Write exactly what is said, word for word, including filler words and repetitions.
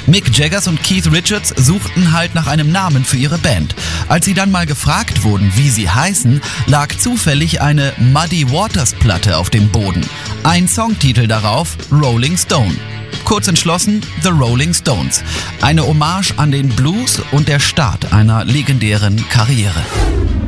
Mick Jaggers und Keith Richards suchten halt nach einem Namen für ihre Band. Als sie dann mal gefragt wurden, wie sie heißen, lag zufällig eine Muddy Waters Platte auf dem Boden. Ein Songtitel darauf, Rolling Stone. Kurz entschlossen, The Rolling Stones. Eine Hommage an den Blues und der Start einer legendären Karriere.